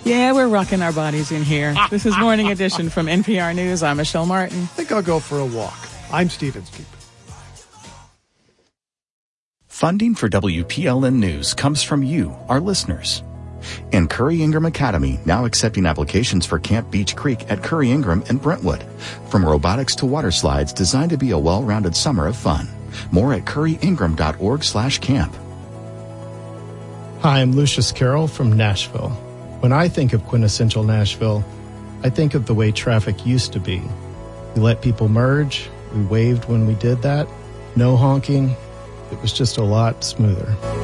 Yeah, we're rocking our bodies in here. This is Morning Edition from NPR News. I'm Michelle Martin. I think I'll go for a walk. I'm Steve Inskeep. Funding for WPLN News comes from you, our listeners. And Curry Ingram Academy, now accepting applications for Camp Beach Creek at Curry Ingram and Brentwood. From robotics to water slides, designed to be a well-rounded summer of fun. More at curryingram.org/camp. Hi, I'm Lucius Carroll from Nashville. When I think of quintessential Nashville, I think of the way traffic used to be. We let people merge. We waved when we did that. No honking. It was just a lot smoother.